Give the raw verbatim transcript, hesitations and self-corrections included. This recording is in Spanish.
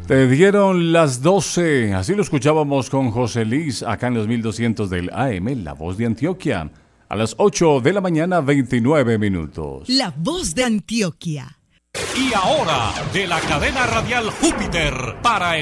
Te dieron las doce, así lo escuchábamos con José Luis acá en los mil doscientos del A M, La Voz de Antioquia. A las ocho de la mañana, veintinueve minutos. La Voz de Antioquia. Y ahora, de la cadena radial Júpiter, para el